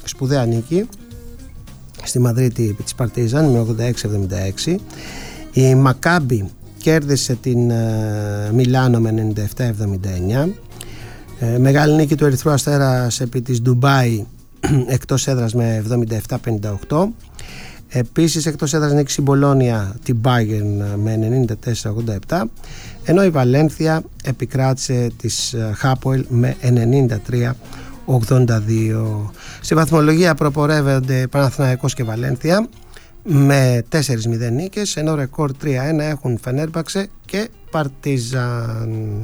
σπουδαία νίκη στη Μαδρίτη της Παρτίζαν με 86-76. Η Μακάμπι κέρδισε την Μιλάνο με 97-79. Μεγάλη νίκη του Ερυθρού Αστέρα επί της Ντουμπάι εκτός έδρας με 77-58. Επίσης εκτός έδρας νίκησε η Μπολόνια την Bayern με 94-87, ενώ η Βαλένθια επικράτησε της Χάποελ με 93-82. Στη βαθμολογία προπορεύονται Παναθηναϊκός και Βαλένθια με 4-0 νίκες, ενώ ρεκόρ 3-1 έχουν Φενέρμπαξε και Παρτίζαν.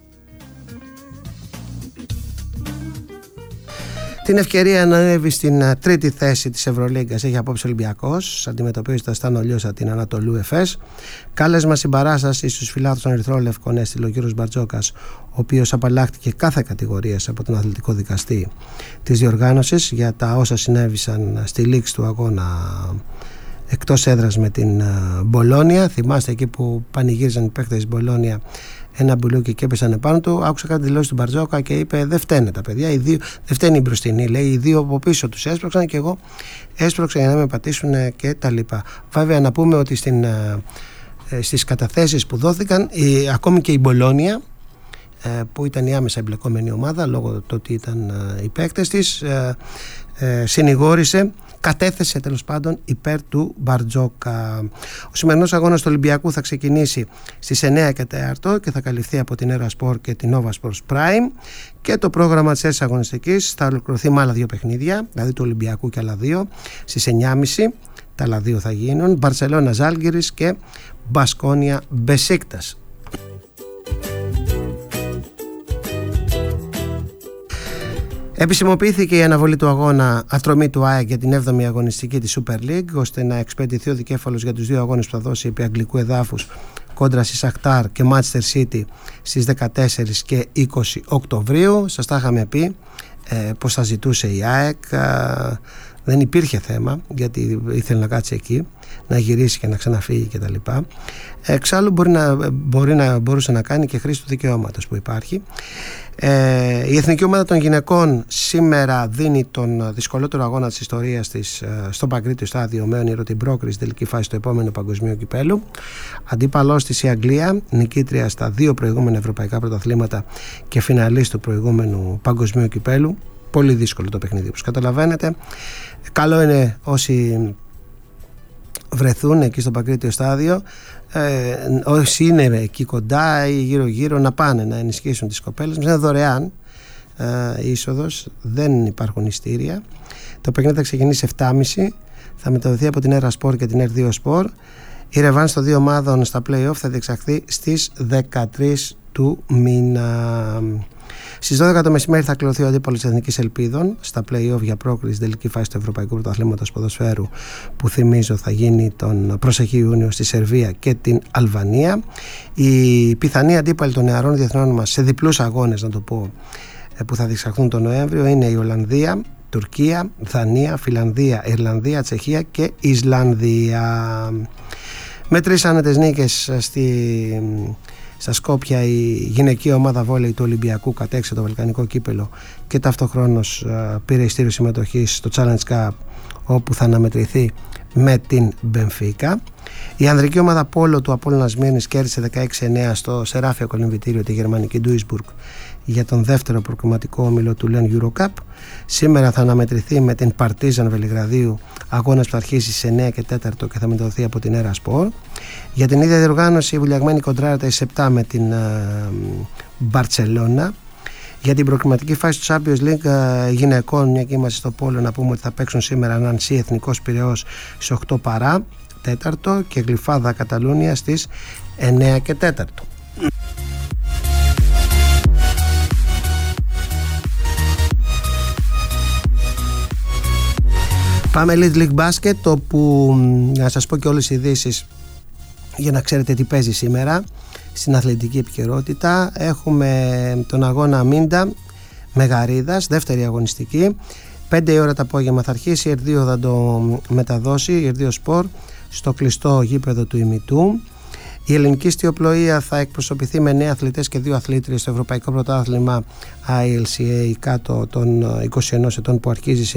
Την ευκαιρία να ανέβει στην τρίτη θέση της Ευρωλίγκας έχει απόψε ο Ολυμπιακός, αντιμετωπίζει τα Στάνο Λιώσα την Ανατολού Εφές. Κάλεσμα συμπαράσταση στους φιλάθλους των Ερυθρόλευκων έστειλε ο κύριος Μπαρτζόκας, ο οποίος απαλλάχτηκε κάθε κατηγορίας από τον αθλητικό δικαστή της διοργάνωσης για τα όσα συνέβησαν στη λήξη του αγώνα εκτός έδρας με την Μπολόνια. Θυμάστε εκεί που πανηγύριζαν οι παίκτες της Μπολόνια ένα μπουλούκι και έπεσαν επάνω του. Άκουσα κάτι δηλώσει του Μπαρτζόκα και είπε: δεν φταίνε τα παιδιά, δεν φταίνει η μπροστινή. Λέει: οι δύο από πίσω τους έσπρωξαν και εγώ έσπρωξα για να με πατήσουν και τα λοιπά. Βέβαια, να πούμε ότι στις καταθέσεις που δόθηκαν, ακόμη και η Μπολόνια, που ήταν η άμεσα εμπλεκόμενη ομάδα λόγω του ότι ήταν οι παίκτες της, συνηγόρησε, κατέθεσε τέλος πάντων υπέρ του Μπαρτζόκα. Ο σημερινός αγώνας του Ολυμπιακού θα ξεκινήσει στις 9 και 4 και θα καλυφθεί από την Eurosport και την Nova Sports Prime, και το πρόγραμμα της έσης αγωνιστικής θα ολοκληρωθεί με άλλα δύο παιχνίδια, δηλαδή του Ολυμπιακού και άλλα δύο στις 9.30. Τα άλλα δύο θα γίνουν Μπαρσελόνα Ζάλγκιρις και Μπασκόνια Μπεσίκτας. Επισημοποιήθηκε η αναβολή του αγώνα ατρωμή του ΑΕΚ για την 7η αγωνιστική της Super League, ώστε να εξπαιδευτεί ο δικέφαλος για τους δύο αγώνες που θα δώσει επί αγγλικού εδάφους κόντρα στη Σαχτάρ και Manchester City στις 14 και 20 Οκτωβρίου. Σας τα είχαμε πει πως θα ζητούσε η ΑΕΚ. Δεν υπήρχε θέμα, γιατί ήθελε να κάτσει εκεί, να γυρίσει και να ξαναφύγει κτλ. Εξάλλου μπορούσε να κάνει και χρήση του δικαιώματος που υπάρχει. Η Εθνική Ομάδα των Γυναικών σήμερα δίνει τον δυσκολότερο αγώνα της ιστορίας της στο Παγκρίτιο Στάδιο, με όνειρο την πρόκριση τελική φάση του επόμενου παγκοσμίου κυπέλου. Αντίπαλός της η Αγγλία, νικήτρια στα δύο προηγούμενα ευρωπαϊκά πρωταθλήματα και φιναλίστ του προηγούμενου παγκοσμίου κυπέλου. Πολύ δύσκολο το παιχνίδι, όπως καταλαβαίνετε. Καλό είναι όσοι βρεθούν εκεί στο Παγκρίτιο Στάδιο, όσοι είναι εκεί κοντά ή γύρω-γύρω, να πάνε να ενισχύσουν τις κοπέλες. Είναι δωρεάν η είσοδος, δεν υπάρχουν ειστήρια. Το παιχνίδι θα ξεκινήσει 7.30, θα μεταδοθεί από την Eurosport και την R2 Sport. Η ρεβάνς των δύο ομάδων στα play-off θα διεξαχθεί στις 13 του μήνα. Στις 12 το μεσημέρι θα κληρωθεί ο αντίπαλος της Εθνικής Ελπίδων στα play-off για πρόκριση στην τελική φάση του Ευρωπαϊκού Πρωταθλήματος Ποδοσφαίρου, που θυμίζω θα γίνει τον προσεχή Ιούνιο στη Σερβία και την Αλβανία. Η πιθανή αντίπαλη των νεαρών διεθνών μας σε διπλούς αγώνες, να το πω, που θα διεξαχθούν τον Νοέμβριο είναι η Ολλανδία, Τουρκία, Δανία, Φιλανδία, Ιρλανδία, Τσεχία και Ισλανδία. Με 3 άνετες νίκες στα Σκόπια, η γυναική ομάδα βόλεϊ του Ολυμπιακού κατέξε το βαλκανικό κύπελο και ταυτοχρόνως πήρε ειστήριο συμμετοχής στο Challenge Cup, όπου θα αναμετρηθεί με την Μπενφίκα. Η ανδρική ομάδα πόλο του Απόλλωνας Μύρνης κέρδισε 16-9 στο Σεράφιο Κολυμβητήριο τη γερμανική Duisburg για τον δεύτερο προκριματικό όμιλο του Len Eurocup. Σήμερα θα αναμετρηθεί με την Παρτίζαν Βελιγραδίου, αγώνας που θα αρχίσει στις 9 και 4 και θα μεταδοθεί από την Eurosport. Για την ίδια διοργάνωση η βουλιαγμένη κοντράρεται στις 7 με την Μπαρτσελώνα. Για την προκριματική φάση του Champions League γυναικών, μια και είμαστε στο πόλο, να πούμε ότι θα παίξουν σήμερα Νανσί Εθνικός Πειραιώς στις 8 παρά 4 και Γλυφάδα Καταλούνια στις 9 και 4. Πάμε Elite League Basket, όπου να σας πω και όλες οι ειδήσεις για να ξέρετε τι παίζει σήμερα στην αθλητική επικαιρότητα. Έχουμε τον αγώνα Μίντα Μεγαρίδας, δεύτερη αγωνιστική, 5 η ώρα το απόγευμα θα αρχίσει. Η R2 θα το μεταδώσει, η R2 Sport, στο κλειστό γήπεδο του ημιτού. Η ελληνική στιοπλοεία θα εκπροσωπηθεί με 9 αθλητές και 2 αθλήτριες στο Ευρωπαϊκό Πρωτάθλημα ILCA κάτω των 21 ετών που αρχίζει